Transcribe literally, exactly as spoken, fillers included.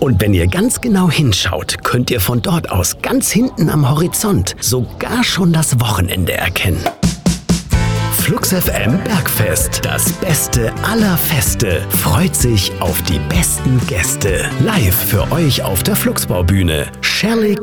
Und wenn ihr ganz genau hinschaut, könnt ihr von dort aus ganz hinten am Horizont sogar schon das Wochenende erkennen. Flux F M Bergfest, das Beste aller Feste, freut sich auf die besten Gäste. Live für euch auf der Fluxbaubühne, Sherlick